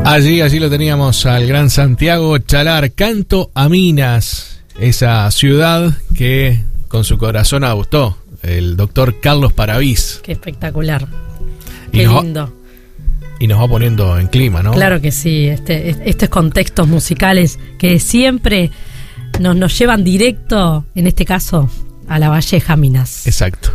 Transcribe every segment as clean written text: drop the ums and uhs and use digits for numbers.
Allí lo teníamos al gran Santiago Chalar, Canto a Minas, esa ciudad que con su corazón adoptó el doctor Carlos Paravís. Qué espectacular, qué lindo. Y nos va poniendo en clima, ¿no? Claro que sí, estos contextos musicales que siempre nos llevan directo, en este caso, a La Valleja, Minas. Exacto.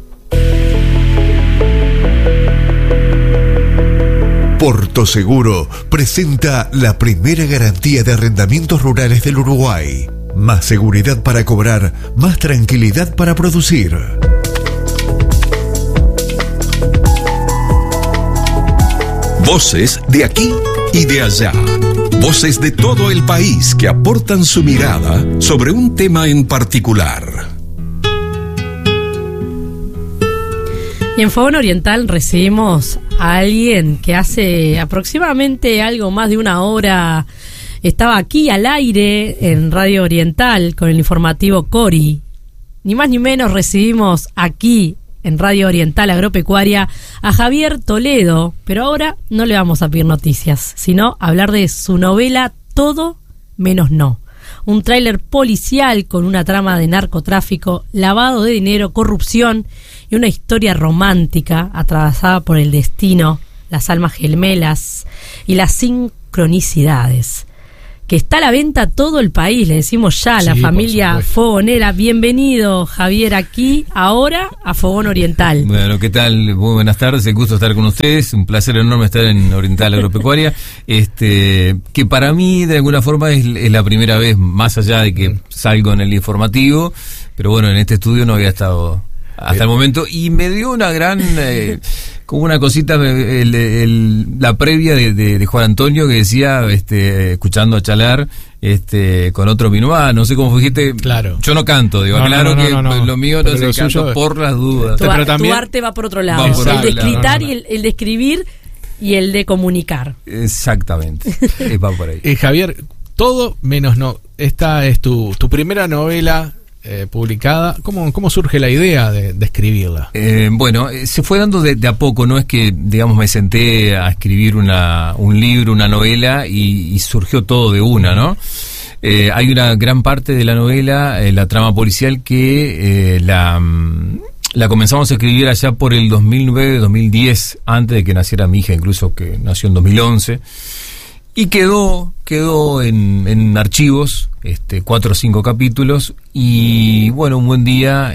Porto Seguro presenta la primera garantía de arrendamientos rurales del Uruguay. Más seguridad para cobrar, más tranquilidad para producir. Voces de aquí y de allá. Voces de todo el país que aportan su mirada sobre un tema en particular. Y en Fogón Oriental recibimos a alguien que hace aproximadamente algo más de una hora estaba aquí al aire en Radio Oriental con el informativo Cori. Ni más ni menos recibimos aquí en Radio Oriental Agropecuaria a Javier Toledo, pero ahora no le vamos a pedir noticias, sino hablar de su novela Todo menos no. Un tráiler policial con una trama de narcotráfico, lavado de dinero, corrupción y una historia romántica atravesada por el destino, las almas gemelas y las sincronicidades. Que está a la venta a todo el país, le decimos ya a la familia fogonera. Bienvenido, Javier, aquí, ahora, a Fogón Oriental. Bueno, ¿qué tal? Muy buenas tardes, el gusto de estar con ustedes, un placer enorme estar en Oriental Agropecuaria, que para mí, de alguna forma, es la primera vez, más allá de que salgo en el informativo, pero bueno, en este estudio no había estado hasta el momento, y me dio una gran, como una cosita, la previa de Juan Antonio que decía, escuchando a Chalar, con otro minuá, no sé cómo dijiste, claro. Yo no canto, digo, no, lo mío no es el canto, por las dudas. Tu arte va por otro lado, el de escritar y el de escribir y el de comunicar. Exactamente, va por ahí. Javier, Todo menos no, esta es tu primera novela publicada. ¿Cómo surge la idea de escribirla? Bueno, se fue dando de a poco, no es que, digamos, me senté a escribir un libro, una novela y surgió todo de una, ¿no? Hay una gran parte de la novela, la trama policial, que la comenzamos a escribir allá por el 2009, 2010, antes de que naciera mi hija, incluso, que nació en 2011. Y quedó en archivos, 4 o 5 capítulos, y bueno, un buen día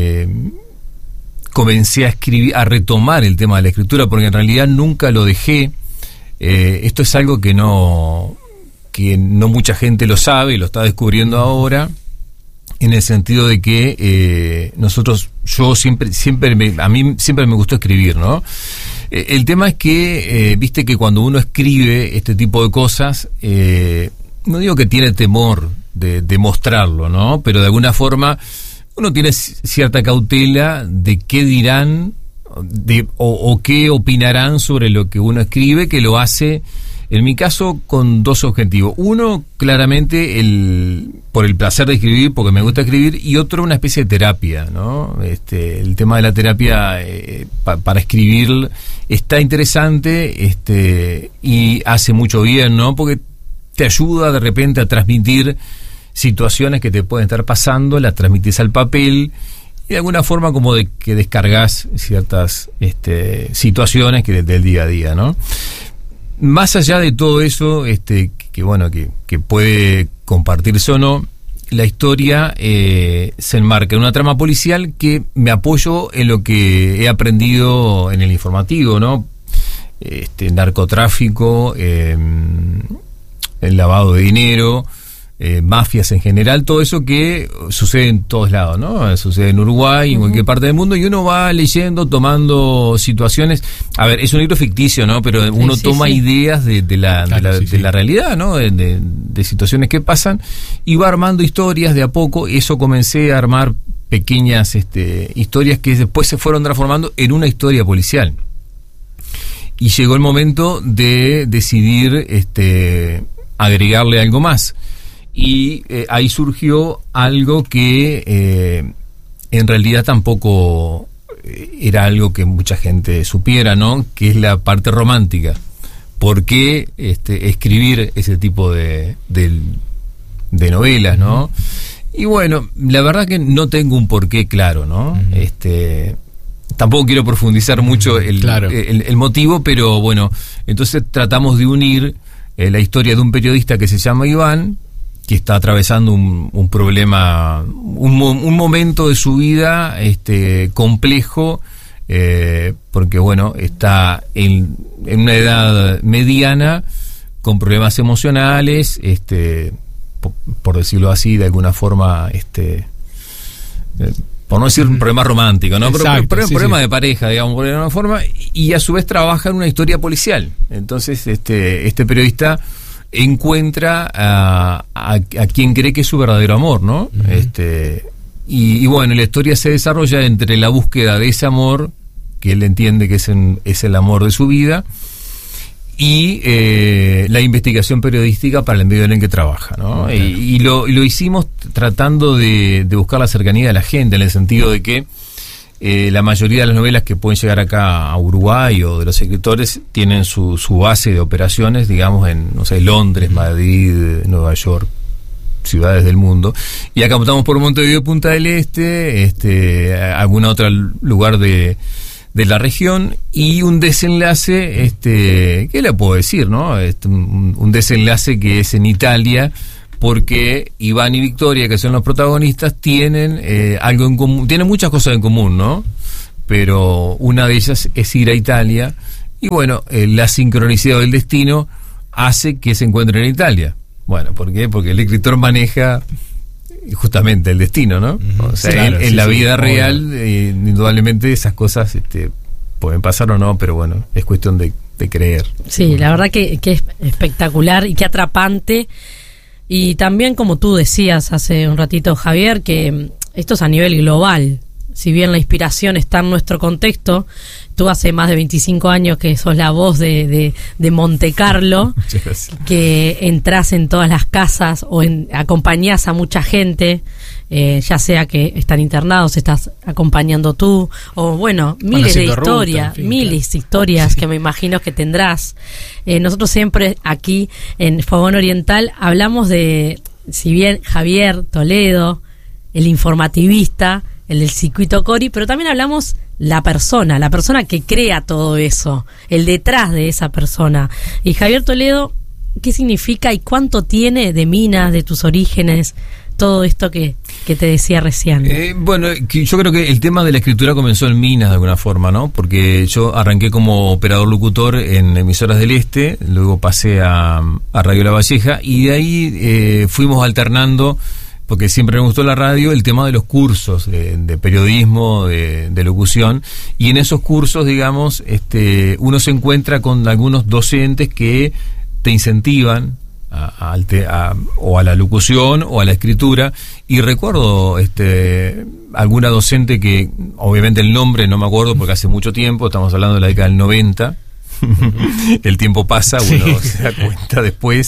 comencé a escribir, a retomar el tema de la escritura, porque en realidad nunca lo dejé. Esto es algo que no mucha gente lo sabe y lo está descubriendo ahora, en el sentido de que a mí siempre me gustó escribir, ¿no? El tema es que, viste que cuando uno escribe este tipo de cosas, no digo que tiene temor de mostrarlo, ¿no? Pero de alguna forma uno tiene cierta cautela de qué dirán o qué opinarán sobre lo que uno escribe, que lo hace, en mi caso, con 2 objetivos. Uno, claramente, por el placer de escribir, porque me gusta escribir, y otro, una especie de terapia, ¿no? El tema de la terapia para escribir está interesante, y hace mucho bien, ¿no? Porque te ayuda de repente a transmitir situaciones que te pueden estar pasando, las transmitís al papel, y de alguna forma como de que descargas ciertas situaciones del día a día, ¿no? Más allá de todo eso, que puede compartirse o no, la historia se enmarca en una trama policial que me apoyo en lo que he aprendido en el informativo, ¿no? Narcotráfico, el lavado de dinero, mafias en general, todo eso que sucede en todos lados, ¿no? Sucede en Uruguay, en cualquier parte del mundo, y uno va leyendo, tomando situaciones. A ver, es un libro ficticio, ¿no? Pero uno toma ideas de la realidad, ¿no? De situaciones que pasan, y va armando historias de a poco. Eso comencé a armar pequeñas historias que después se fueron transformando en una historia policial. Y llegó el momento de decidir agregarle algo más. Y ahí surgió algo que en realidad tampoco era algo que mucha gente supiera, ¿no? Que es la parte romántica. por qué escribir ese tipo de novelas, ¿no? Y bueno, la verdad que no tengo un porqué claro, ¿no? Tampoco quiero profundizar mucho el motivo, pero bueno, entonces tratamos de unir la historia de un periodista que se llama Iván, que está atravesando un problema, un momento de su vida complejo, porque bueno, está en una edad mediana, con problemas emocionales, por decirlo así, de alguna forma, por no decir un problema romántico, ¿no? Exacto, pero problema de pareja, digamos, de alguna forma, y a su vez trabaja en una historia policial. Entonces, este periodista encuentra a quien cree que es su verdadero amor, ¿no? Y bueno, la historia se desarrolla entre la búsqueda de ese amor, que él entiende que es el amor de su vida, y la investigación periodística para el medio en el que trabaja, ¿no? Okay. Y lo hicimos tratando de buscar la cercanía de la gente, en el sentido de que la mayoría de las novelas que pueden llegar acá a Uruguay o de los escritores tienen su base de operaciones, digamos, en, no sé, Londres, Madrid, Nueva York, ciudades del mundo, y acá estamos por Montevideo, Punta del Este, algún otro lugar de la región, y un desenlace, ¿qué le puedo decir, no? Un desenlace que es en Italia, porque Iván y Victoria, que son los protagonistas, tienen algo en común, tienen muchas cosas en común, ¿no? Pero una de ellas es ir a Italia, y bueno, la sincronicidad del destino hace que se encuentren en Italia. Bueno, ¿por qué? Porque el escritor maneja justamente el destino, ¿no? O sea, claro, en la vida real, indudablemente esas cosas pueden pasar o no, pero bueno, es cuestión de creer. Sí, la verdad que es espectacular y qué atrapante. Y también, como tú decías hace un ratito, Javier, que esto es a nivel global. Si bien la inspiración está en nuestro contexto, tú hace más de 25 años que sos la voz de Monte Carlo, que entras en todas las casas o acompañás a mucha gente, ya sea que están internados, estás acompañando tú, o bueno, miles de historias, en fin, miles de historias que me imagino que tendrás. Nosotros siempre aquí en Fogón Oriental hablamos de, si bien Javier Toledo, el informativista, el del circuito Cori, pero también hablamos la persona que crea todo eso, el detrás de esa persona. Y Javier Toledo, ¿qué significa y cuánto tiene de Minas, de tus orígenes, todo esto que te decía recién? Bueno, yo creo que el tema de la escritura comenzó en Minas de alguna forma, ¿no? Porque yo arranqué como operador locutor en Emisoras del Este, luego pasé a Radio La Valleja, y de ahí fuimos alternando, porque siempre me gustó la radio, el tema de los cursos de periodismo, de locución, y en esos cursos, digamos, uno se encuentra con algunos docentes que te incentivan o a la locución o a la escritura, y recuerdo alguna docente que, obviamente el nombre no me acuerdo porque hace mucho tiempo, estamos hablando de la década del 90, el tiempo pasa, uno se da cuenta después,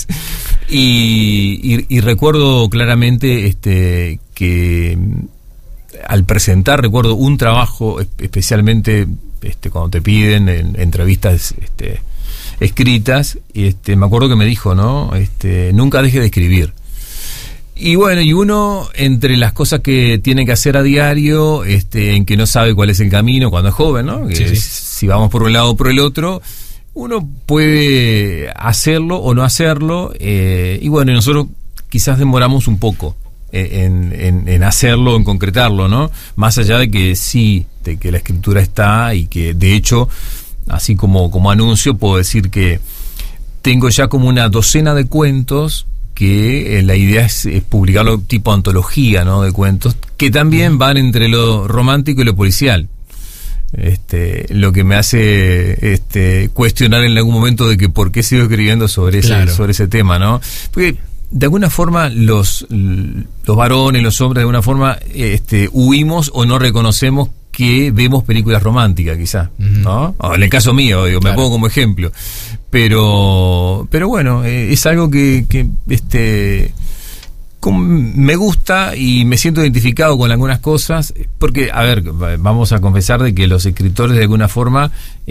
y recuerdo claramente que al presentar, recuerdo un trabajo especialmente cuando te piden en entrevistas escritas, me acuerdo que me dijo, ¿no? Nunca deje de escribir. Y bueno, y uno, entre las cosas que tiene que hacer a diario, en que no sabe cuál es el camino cuando es joven, ¿no? Que si vamos por un lado o por el otro, uno puede hacerlo o no hacerlo, y bueno, nosotros quizás demoramos un poco en hacerlo, en concretarlo, ¿no? Más allá de que sí, de que la escritura está, y que de hecho, así como anuncio, puedo decir que tengo ya como una docena de cuentos que la idea es publicarlo tipo antología, ¿no? De cuentos que también van entre lo romántico y lo policial. Lo que me hace cuestionar en algún momento de que por qué sigo escribiendo sobre ese tema, ¿no? Porque de alguna forma los varones, los hombres, de alguna forma huimos o no reconocemos que vemos películas románticas, quizá, ¿no? En el caso mío, digo, me pongo como ejemplo, pero bueno, es algo que me gusta y me siento identificado con algunas cosas, porque, a ver, vamos a confesar de que los escritores de alguna forma,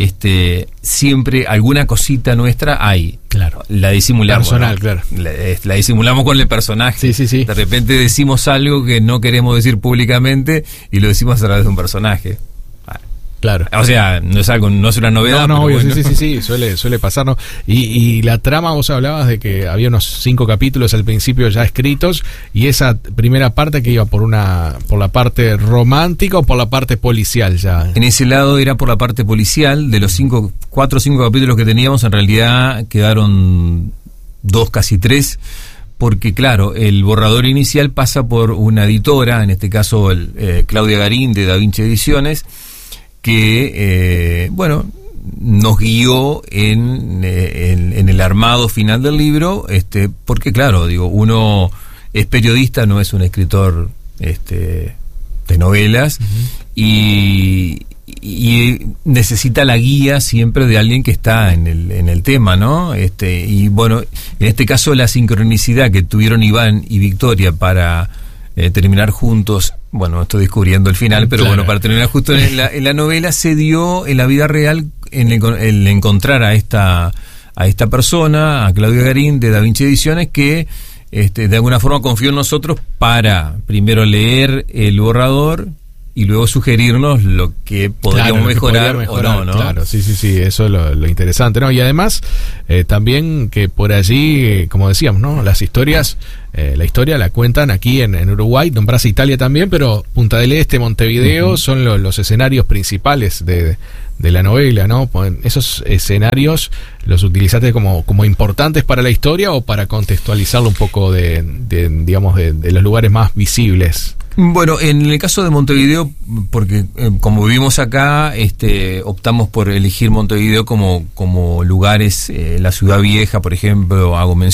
siempre alguna cosita nuestra hay. Claro. La disimulamos. Personal, ¿no? claro. La disimulamos con el personaje. Sí. De repente decimos algo que no queremos decir públicamente y lo decimos a través de un personaje. Claro. O sea, no es una novedad. No, pero obvio, bueno. sí, suele pasar, ¿no? Y la trama, vos hablabas de que había unos 5 capítulos al principio ya escritos, y esa primera parte que iba por la parte romántica o por la parte policial ya. En ese lado era por la parte policial. De los 4 o 5 capítulos que teníamos, en realidad quedaron 2, casi 3. Porque claro, el borrador inicial pasa por una editora, en este caso Claudia Garín de Da Vinci Ediciones, que nos guió en el armado final del libro, porque claro, digo, uno es periodista, no es un escritor de novelas, y necesita la guía siempre de alguien que está en el tema, ¿no? Y bueno, en este caso la sincronicidad que tuvieron Iván y Victoria para terminar juntos, bueno, estoy descubriendo el final, pero claro. Bueno, para terminar justo en la novela, se dio en la vida real el encontrar a esta persona, a Claudia Garín de Da Vinci Ediciones, que de alguna forma confió en nosotros para primero leer el borrador y luego sugerirnos lo que podríamos mejorar o no. Claro, sí, eso es lo interesante, ¿no? Y además, también que por allí, como decíamos, ¿no? Las historias, la historia la cuentan aquí en Uruguay, nombrás Italia también, pero Punta del Este, Montevideo, son los escenarios principales de la novela, ¿no? Esos escenarios los utilizaste como importantes para la historia, o para contextualizarlo un poco de los lugares más visibles. Bueno, en el caso de Montevideo, porque como vivimos acá, optamos por elegir Montevideo como lugares, la Ciudad Vieja, por ejemplo, hago mención